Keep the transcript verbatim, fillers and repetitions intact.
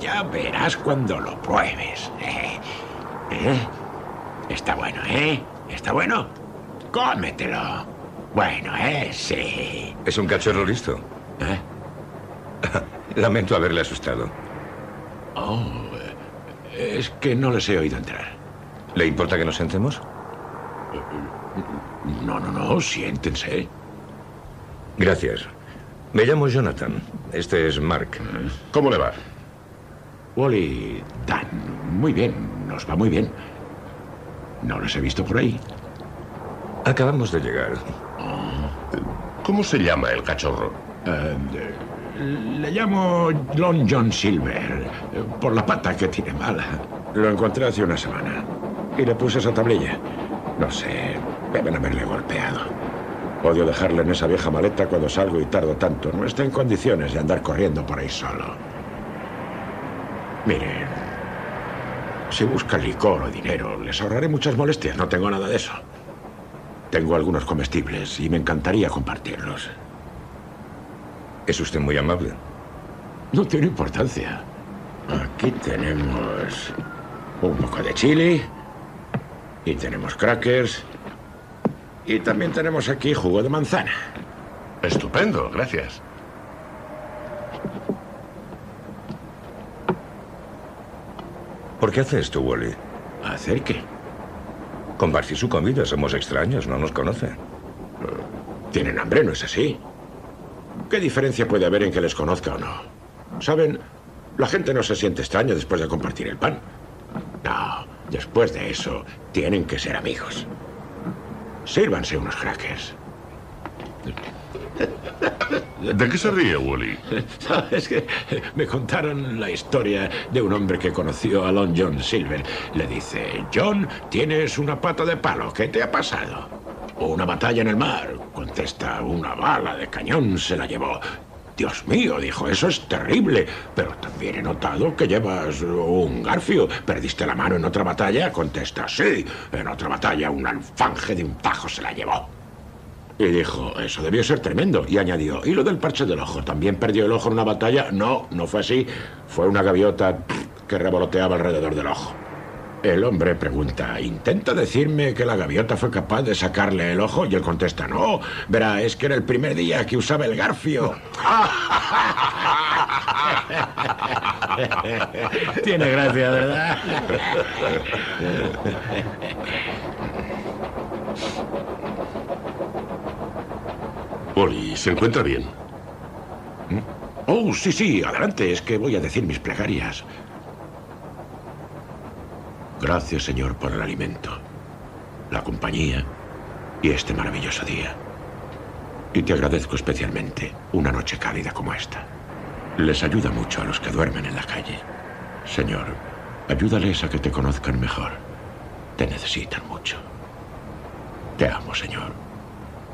Ya verás cuando lo pruebes. ¿Eh? ¿Eh? Está bueno, ¿eh? ¿Está bueno? Cómetelo. Bueno, ¿eh? Sí. Es un cachorro listo. ¿Eh? Lamento haberle asustado. Oh, es que no les he oído entrar. ¿Le importa que nos sentemos? No, no, no, siéntense. Gracias. Me llamo Jonathan. Este es Mark. ¿Cómo le va? Wally, Dan, muy bien, nos va muy bien. No los he visto por ahí. Acabamos de llegar. ¿Cómo se llama el cachorro? Uh, le llamo Long John Silver, por la pata que tiene mala. Lo encontré hace una semana y le puse esa tablilla. No sé, deben haberle golpeado. Odio dejarle en esa vieja maleta cuando salgo y tardo tanto. No está en condiciones de andar corriendo por ahí solo. Miren, si buscan licor o dinero, les ahorraré muchas molestias. No tengo nada de eso. Tengo algunos comestibles y me encantaría compartirlos. Es usted muy amable. No tiene importancia. Aquí tenemos un poco de chili y tenemos crackers y también tenemos aquí jugo de manzana. Estupendo, gracias. ¿Por qué hace esto, Wally? ¿Hacer qué? Compartir su comida. Somos extraños, no nos conoce. Tienen hambre, ¿no es así? ¿Qué diferencia puede haber en que les conozca o no? ¿Saben? La gente no se siente extraña después de compartir el pan. No, después de eso, tienen que ser amigos. Sírvanse unos crackers. ¿De qué se ríe, Wally? Es que me contaron la historia de un hombre que conoció a Long John Silver. Le dice, John, tienes una pata de palo. ¿Qué te ha pasado? Una batalla en el mar. Contesta, una bala de cañón se la llevó. Dios mío, dijo, eso es terrible. Pero también he notado que llevas un garfio. ¿Perdiste la mano en otra batalla? Contesta, sí. En otra batalla un alfanje de un tajo se la llevó. Y dijo, eso debió ser tremendo. Y añadió, ¿y lo del parche del ojo? ¿También perdió el ojo en una batalla? No, no fue así. Fue una gaviota que revoloteaba alrededor del ojo. El hombre pregunta, ¿intenta decirme que la gaviota fue capaz de sacarle el ojo? Y él contesta, no, verá, es que era el primer día que usaba el garfio. Tiene gracia, ¿verdad? Wally, ¿se encuentra bien? Oh, sí, sí, adelante, es que voy a decir mis plegarias. Gracias, Señor, por el alimento, la compañía y este maravilloso día. Y te agradezco especialmente una noche cálida como esta. Les ayuda mucho a los que duermen en la calle. Señor, ayúdales a que te conozcan mejor. Te necesitan mucho. Te amo, Señor.